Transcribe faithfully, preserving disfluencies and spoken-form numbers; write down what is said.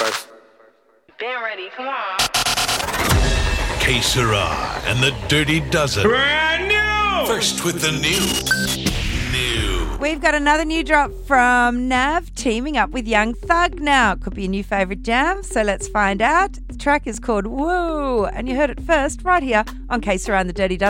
first. Been ready, come on. Que Sera and the Dirty Dozen. Brand new! First with the new. New. We've got another new drop from Nav teaming up with Young Thug now. Could be a new favourite jam, so let's find out. The track is called Woo, and you heard it first right here on Que Sera and the Dirty Dozen.